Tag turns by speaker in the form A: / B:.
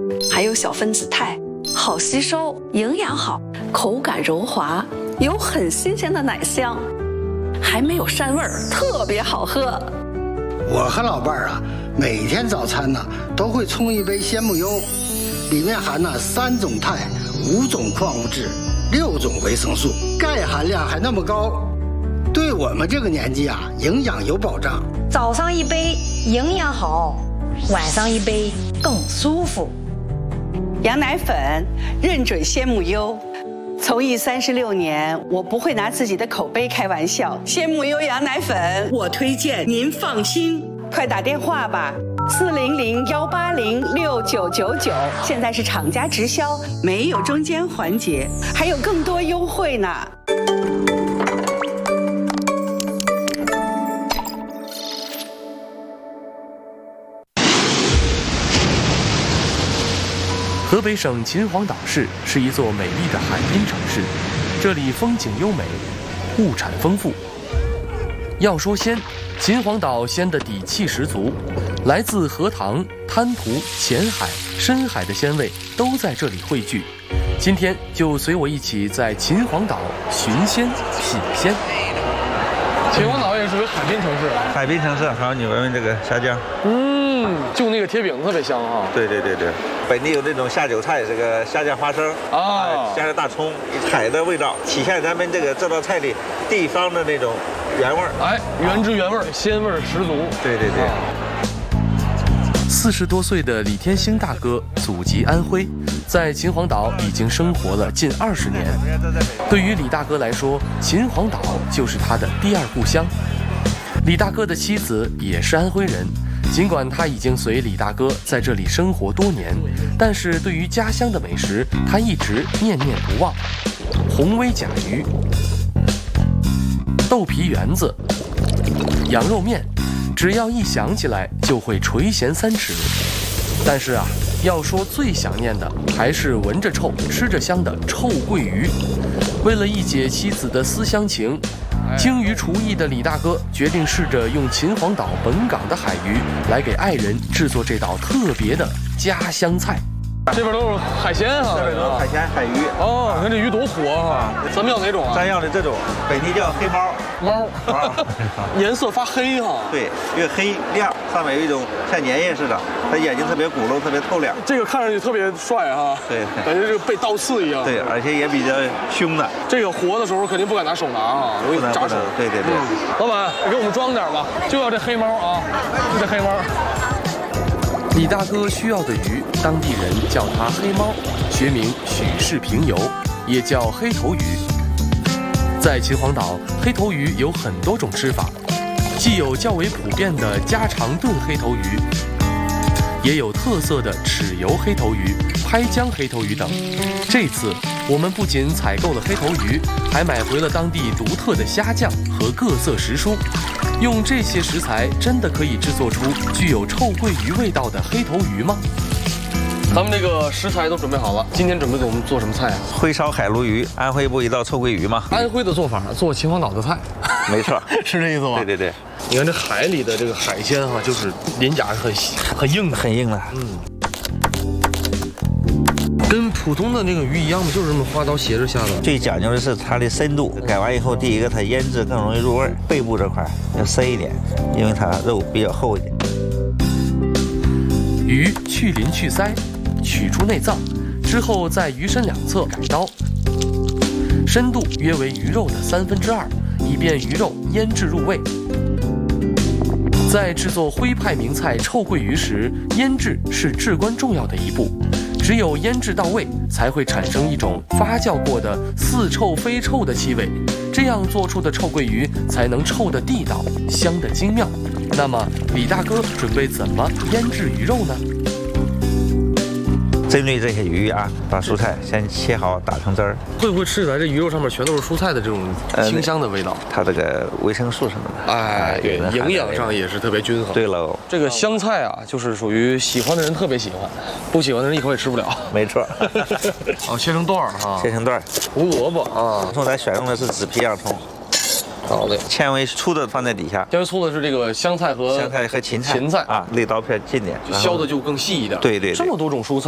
A: 还有小分子肽，好吸收，营养好，口感柔滑，有很新鲜的奶香，还没有膻味儿，特别好喝。
B: 我和老伴儿啊，每天早餐呢都会冲一杯鲜木优，里面含了3种肽、5种矿物质、6种维生素，钙含量还那么高，对我们这个年纪啊，营养有保障。
C: 早上一杯营养好，晚上一杯更舒服。
D: 羊奶粉认准鲜木优，从艺36年，我不会拿自己的口碑开玩笑。鲜木优羊奶粉，我推荐，您放心。快打电话吧，400-180-6999，现在是厂家直销，没有中间环节，还有更多优惠呢。
E: 河北省秦皇岛市是一座美丽的海滨城市，这里风景优美，物产丰富。要说鲜，秦皇岛鲜的底气十足，来自荷塘、滩涂、浅海、深海的鲜味都在这里汇聚。今天就随我一起在秦皇岛寻鲜品鲜。
F: 秦皇岛也属于海滨城市，
G: 海滨城市。好，你闻闻这个虾酱。
F: 就那个贴饼特别香哈。
G: 对，本地有那种下酒菜，这个虾酱花生啊，加上大葱，海的味道体现咱们这道菜里地方的那种原味儿。
F: 哎，原汁原味，鲜味十足。
G: 对。
E: 40多岁的李天兴大哥祖籍安徽，在秦皇岛已经生活了近20年。对于李大哥来说，秦皇岛就是他的第2故乡。李大哥的妻子也是安徽人，尽管他已经随李大哥在这里生活多年，但是对于家乡的美食，他一直念念不忘。红威甲鱼、豆皮圆子、羊肉面，只要一想起来就会垂涎3尺。但是啊，要说最想念的还是闻着臭吃着香的臭鳜鱼。为了一解妻子的思乡情，精于厨艺的李大哥决定试着用秦皇岛本港的海鱼来给爱人制作这道特别的家乡菜。
F: 这边都是海鲜哈，
G: 这边都是海鲜海鱼。
F: 哦，你看这鱼多活哈！咱们要哪种啊？
G: 咱要的这种，本地叫黑猫。
F: 颜色发黑哈。
G: 对，越黑亮，上面有一种像粘液似的，它眼睛特别鼓楼，特别透亮。
F: 这个看上去特别帅哈。
G: 对，
F: 感觉这个被刀刺一样。
G: 对，而且也比较凶的。
F: 这个活的时候肯定不敢拿手拿啊，容易扎手。
G: 对。
F: 老板，给我们装点吧，就要这黑猫啊，就这黑猫。
E: 李大哥需要的鱼，当地人叫它黑猫，学名许氏平游，也叫黑头鱼。在秦皇岛，黑头鱼有很多种吃法，既有较为普遍的家常炖黑头鱼，也有特色的豉油黑头鱼、拍姜黑头鱼等。这次我们不仅采购了黑头鱼，还买回了当地独特的虾酱和各色时蔬。用这些食材真的可以制作出具有臭鳜鱼味道的黑头鱼吗？
F: 咱们这个食材都准备好了，今天准备给我们做什么菜啊？
G: 灰烧海鲈鱼，安徽不一道臭鳜鱼吗？
F: 安徽的做法，做秦皇岛的菜，
G: 没错，
F: 是这意思吗？
G: 对。
F: 你看这海里的这个海鲜哈，就是鳞甲是很硬的，
G: 很硬的。
F: 跟普通的那个鱼一样吗？就是这么花刀斜着下的。
G: 最讲究的是它的深度，改完以后，第一个它腌制更容易入味，背部这块要深一点，因为它肉比较厚一点。
E: 鱼去鳞去鳃，取出内脏之后，在鱼身两侧改刀，深度约为鱼肉的2/3，以便鱼肉腌制入味。在制作徽派名菜臭鳜鱼时，腌制是至关重要的一步。只有腌制到位，才会产生一种发酵过的似臭非臭的气味，这样做出的臭鳜鱼才能臭的地道，香的精妙。那么，李大哥准备怎么腌制鱼肉呢？
G: 针对这些鱼啊，把蔬菜先切好，打成汁儿。
F: 会不会吃起来这鱼肉上面全都是蔬菜的这种清香的味道？
G: 它这个维生素什么的，
F: 哎，对，营养上也是特别均衡。
G: 对喽，
F: 这个香菜啊，就是属于喜欢的人特别喜欢，不喜欢的人一口也吃不了。
G: 没错。
F: 哦，切成段儿哈，
G: 切成段儿。
F: 胡萝卜啊，
G: 葱咱选用的是紫皮洋葱。
F: 好嘞，
G: 纤维粗的放在底下，
F: 纤维粗的是这个香菜和
G: 芹菜啊，离刀片近点，
F: 削的就更细一点。
G: 对，
F: 这么多种蔬菜。